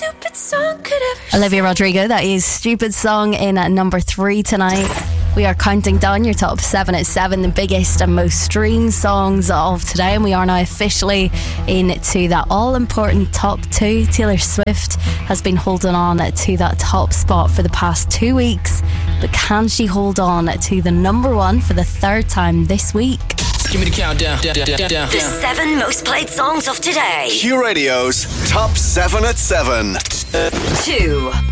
Olivia Rodrigo, that is Stupid Song in at number 3 tonight. We are counting down your top 7 at 7, the biggest and most streamed songs of today, and we are now officially into that all-important top 2. Taylor Swift has been holding on to that top spot for the past 2 weeks, but can she hold on to the number 1 for the 3rd time this week? Give me the countdown. The 7 most played songs of today. Q Radio's top 7 at 7. 2.